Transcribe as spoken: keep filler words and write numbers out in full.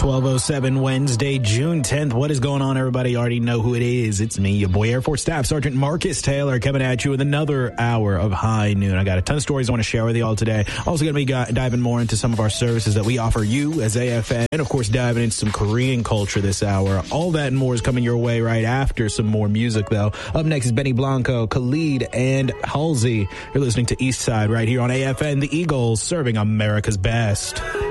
twelve oh seven Wednesday, June tenth. What is going on, everybody? You already know who it is. It's me, your boy, Air Force Staff Sergeant Marcus Taylor, coming at you with another hour of High Noon. I got a ton of stories I want to share with you all today. Also going to be diving more into some of our services that we offer you as A F N, and of course diving into some Korean culture this hour. All that and more is coming your way right after some more music, though. Up next is Benny Blanco, Khalid, and Halsey. You're listening to East Side right here on A F N, the Eagles, serving America's best.